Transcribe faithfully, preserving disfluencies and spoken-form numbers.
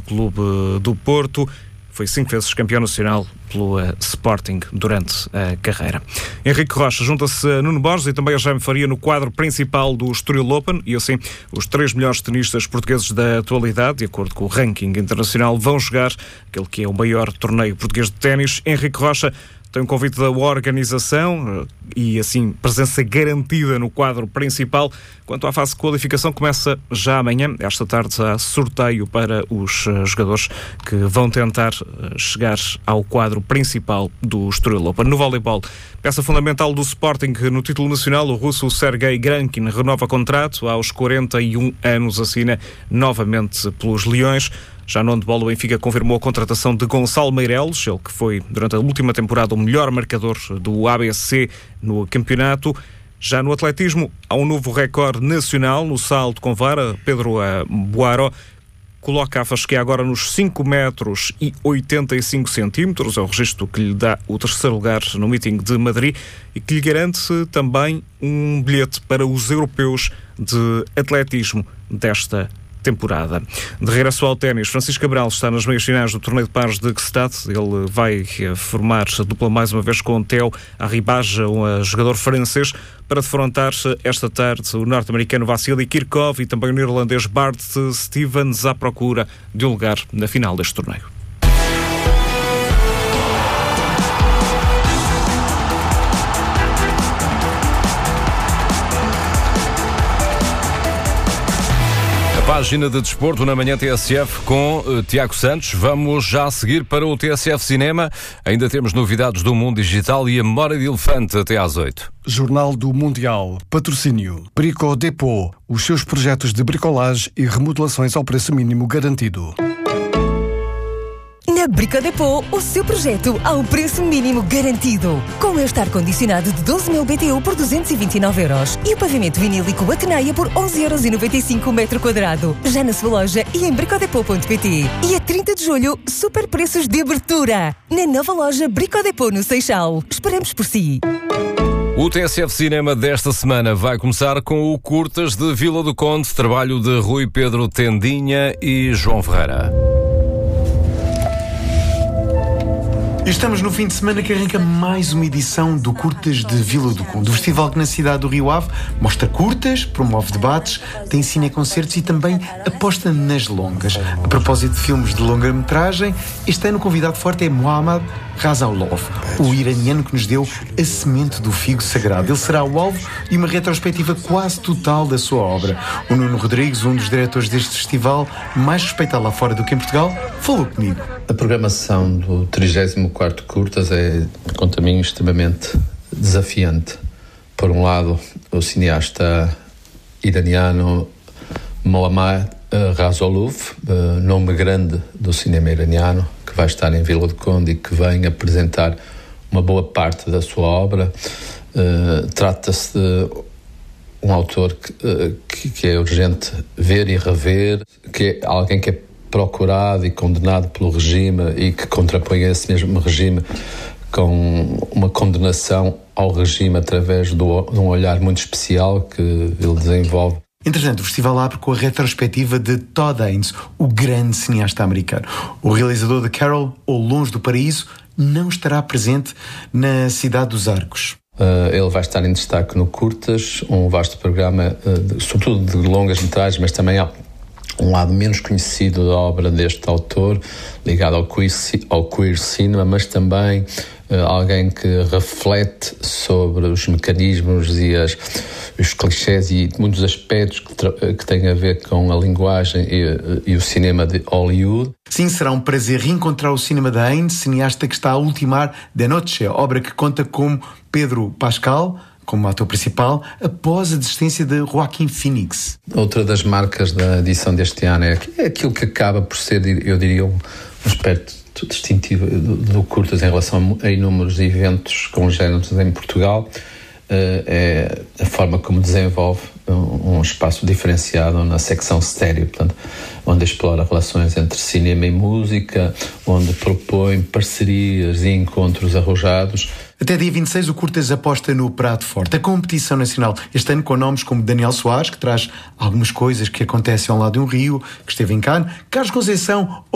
Clube do Porto. Foi cinco vezes campeão nacional pelo uh, Sporting durante a carreira. Henrique Rocha junta-se a Nuno Borges e também a Jaime Faria no quadro principal do Estoril Open e assim os três melhores tenistas portugueses da atualidade, de acordo com o ranking internacional, vão jogar aquele que é o maior torneio português de ténis. Henrique Rocha tem um convite da organização e, assim, presença garantida no quadro principal. Quanto à fase de qualificação, começa já amanhã. Esta tarde há sorteio para os jogadores que vão tentar chegar ao quadro principal do Estoril Open. No voleibol, peça fundamental do Sporting no título nacional, o russo Sergei Grankin renova contrato aos quarenta e um anos, assina novamente pelos Leões. Já no handball, o Benfica confirmou a contratação de Gonçalo Meireles, ele que foi, durante a última temporada, o melhor marcador do A B C no campeonato. Já no atletismo, há um novo recorde nacional no salto com vara. Pedro Boaro coloca a fasquia agora nos cinco metros e oitenta e cinco centímetros. É o registro que lhe dá o terceiro lugar no meeting de Madrid e que lhe garante também um bilhete para os europeus de atletismo desta temporada. De regresso ao ténis, Francisco Cabral está nas meias finais do torneio de pares de Gstaad. Ele vai formar a dupla mais uma vez com Theo Arribas, um jogador francês, para defrontar esta tarde o norte-americano Vassily Kirkov e também o neerlandês Bart Stevens à procura de um lugar na final deste torneio. Página de Desporto na Manhã T S F com uh, Tiago Santos. Vamos já seguir para o T S F Cinema. Ainda temos novidades do mundo digital e a memória de elefante até às oito. Jornal do Mundial. Patrocínio. Brico Depot. Os seus projetos de bricolagem e remodelações ao preço mínimo garantido. Na Brico Depot, o seu projeto ao preço mínimo garantido. Com este ar-condicionado de doze mil B T U por duzentos e vinte e nove euros e o pavimento vinílico Ateneia por onze euros e noventa e cinco o metro quadrado. Já na sua loja e em bricodepot ponto pt. E a trinta de julho, super preços de abertura. Na nova loja Brico Depot no Seixal. Esperamos por si. O T S F Cinema desta semana vai começar com o Curtas de Vila do Conde, trabalho de Rui Pedro Tendinha e João Ferreira. Estamos no fim de semana que arranca mais uma edição do Curtas de Vila do Conde. O festival que na cidade do Rio Ave mostra curtas, promove debates, tem cineconcertos e também aposta nas longas. A propósito de filmes de longa-metragem, este ano o convidado forte é Mohammad Razaulov, o iraniano que nos deu a semente do figo sagrado. Ele será o alvo de uma retrospectiva quase total da sua obra. O Nuno Rodrigues, um dos diretores deste festival, mais respeitado lá fora do que em Portugal, falou comigo. A programação do trigésimo quarto Curtas é, quanto a mim, extremamente desafiante. Por um lado, o cineasta iraniano Mohammad Razaulov, nome grande do cinema iraniano, que vai estar em Vila do Conde e que vem apresentar uma boa parte da sua obra. Uh, trata-se de um autor que, uh, que, que é urgente ver e rever, que é alguém que é procurado e condenado pelo regime e que contrapõe esse mesmo regime com uma condenação ao regime através do, de um olhar muito especial que ele desenvolve. Entretanto, o festival abre com a retrospectiva de Todd Haynes, o grande cineasta americano. O realizador de Carol, ou Longe do Paraíso, não estará presente na Cidade dos Arcos. Uh, ele vai estar em destaque no Curtas, um vasto programa, uh, de, sobretudo de longas metragens, mas também há um lado menos conhecido da obra deste autor, ligado ao queer, ao queer cinema, mas também uh, alguém que reflete sobre os mecanismos e as, os clichés e muitos aspectos que, tra- que têm a ver com a linguagem e, e o cinema de Hollywood. Sim, será um prazer reencontrar o cinema de Haynes, cineasta que está a ultimar De Noche, obra que conta com Pedro Pascal como ator principal, após a desistência de Joaquim Phoenix. Outra das marcas da edição deste ano é aquilo que acaba por ser, eu diria, um aspecto distintivo do, do Curtas em relação a inúmeros eventos congéneres em Portugal, é a forma como desenvolve um espaço diferenciado na secção estéreo, portanto, onde explora relações entre cinema e música, onde propõe parcerias e encontros arrojados. Até dia vinte e seis o Curtas aposta no Prato Forte, a competição nacional, este ano com nomes como Daniel Soares, que traz algumas coisas que acontecem ao lado de um rio, que esteve em Cannes, Carlos Conceição